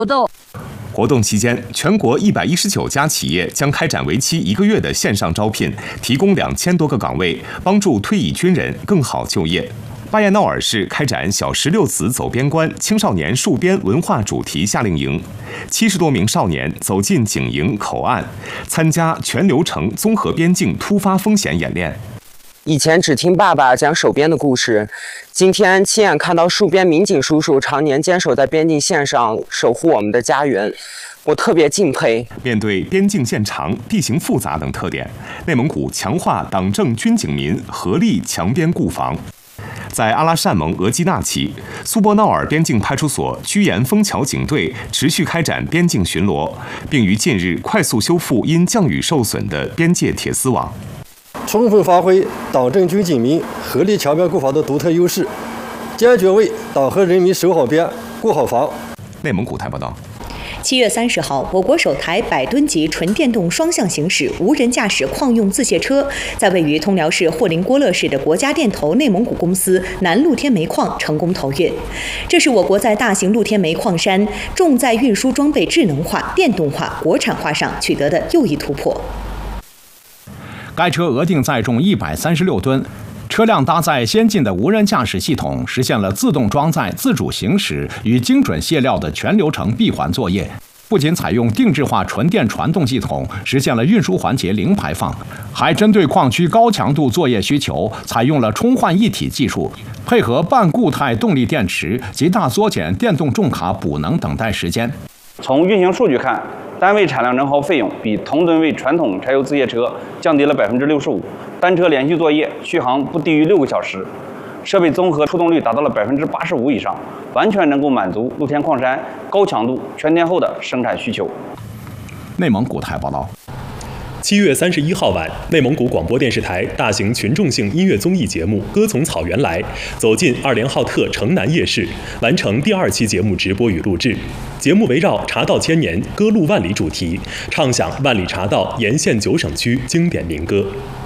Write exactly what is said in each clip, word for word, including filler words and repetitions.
不斗。 活动期间，全国一百一十九家企业将开展为期一个月的线上招聘，提供两千多个岗位，帮助退役军人更好就业。巴彦淖尔市开展小石榴籽走边关青少年戍边文化主题夏令营，七十多名少年走进警营口岸，参加全流程综合边境突发风险演练。 以前只听爸爸讲守边的故事，今天亲眼看到戍边民警叔叔常年坚守在边境线上，守护我们的家园，我特别敬佩。 面对边境线长、地形复杂等特点，内蒙古强化党政军警民合力强边固防。在阿拉善盟额济纳旗，苏泊淖尔边境派出所居延枫桥警队持续开展边境巡逻，并于近日快速修复因降雨受损的边界铁丝网。 充分发挥党政军警民合力强边固防的独特优势，坚决为党和人民守好边、固好防。 内蒙古台报道。 七月三十号，我国首台百吨级纯电动双向行驶无人驾驶矿用自卸车在位于通辽市霍林郭勒市的国家电投内蒙古公司南露天煤矿成功投运。这是我国在大型露天煤矿山重载运输装备智能化、电动化、国产化上取得的又一突破。 该车额定载重一百三十六吨。车辆搭载先进的无人驾驶系统，实现了自动装载、自主行驶与精准卸料的全流程闭环作业。不仅采用定制化纯电传动系统，实现了运输环节零排放，还针对矿区高强度作业需求，采用了充换一体技术，配合半固态动力电池，极大缩减电动重卡补能等待时间。 从运行数据看，单位产量能耗费用比同吨位传统柴油自卸车降低了百分之六十五，单车连续作业续航不低于六个小时，设备综合出动率达到了百分之八十五以上，完全能够满足露天矿山高强度全天候的生产需求。 内蒙古台报道。 七月三十一号晚，内蒙古广播电视台大型群众性音乐综艺节目《歌从草原来》走进二连浩特城南夜市，完成第二期节目直播与录制。节目围绕茶道千年、歌路万里主题，唱响万里茶道沿线九省区经典民歌。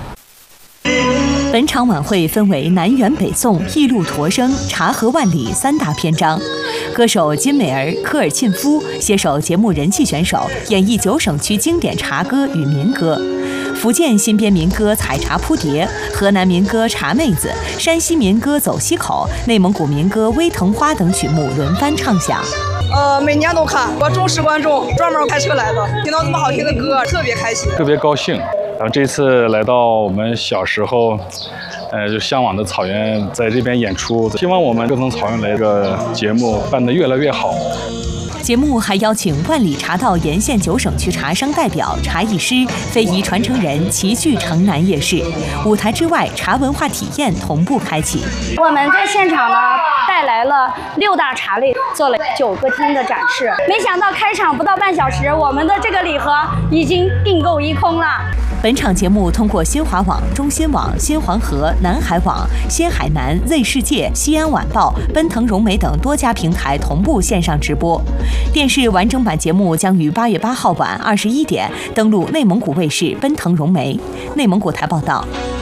本场晚会分为南辕北宋、一路驼声、茶和万里三大篇章。歌手金美儿、科尔沁夫携手节目人气选手，演绎九省区经典茶歌与民歌。福建新编民歌《采茶扑蝶》，河南民歌《茶妹子》，山西民歌《走西口》，内蒙古民歌《微藤花》等曲目轮番唱响。 呃，每年都看，我忠实观众，专门开车来的，听到这么好听的歌，特别开心， 特别高兴。然后这次来到我们小时候，呃，就向往的草原，在这边演出，希望我们歌从草原来这个节目办得越来越好。 节目还邀请万里茶道沿线九省区茶商代表、茶艺师、非遗传承人齐聚城南夜市。舞台之外，茶文化体验同步开启。 我们在现场呢带来了六大茶类，做了九个厅的展示。没想到开场不到半小时，我们的这个礼盒已经订购一空了。 本场节目通过新华网、中新网、新黄河、南海网、新海南、Z 世界、西安晚报、奔腾融媒等多家平台同步线上直播。电视完整版节目将于八月八号晚二十一点登陆内蒙古卫视奔腾融媒。内蒙古台报道。